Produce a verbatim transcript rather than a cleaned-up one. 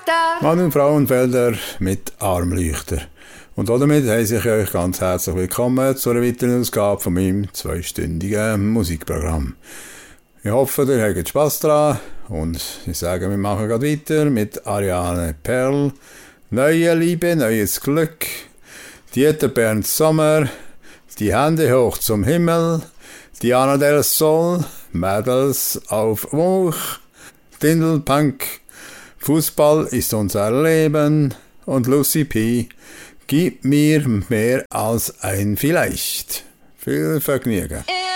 Tochter. Mann und Frauenfelder mit Armleuchter. Und damit heiße ich euch ganz herzlich willkommen zu einer weiteren Ausgabe von meinem zweistündigen Musikprogramm. Ich hoffe, ihr habt Spass dran und ich sage, wir machen gerade weiter mit Ariane Perl, Neue Liebe, neues Glück, Dieter Bernd Sommer, Die Hände hoch zum Himmel, Diana del Sol, Mädels auf Hoch, Dindelpunk, Fußball ist unser Leben und Lucy P. Gib mir mehr als ein Vielleicht. Viel Vergnügen.